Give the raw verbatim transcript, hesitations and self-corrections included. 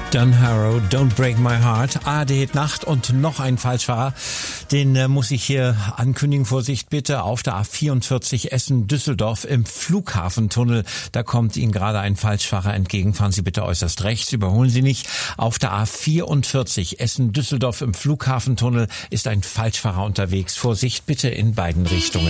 Don Harrow, Don't Break My Heart, A R D Nacht und noch ein Falschfahrer, den äh, muss ich hier ankündigen. Vorsicht bitte, auf der A vierundvierzig Essen-Düsseldorf im Flughafentunnel, da kommt Ihnen gerade ein Falschfahrer entgegen. Fahren Sie bitte äußerst rechts, überholen Sie nicht. Auf der A vierundvierzig Essen-Düsseldorf im Flughafentunnel ist ein Falschfahrer unterwegs. Vorsicht bitte in beiden Richtungen.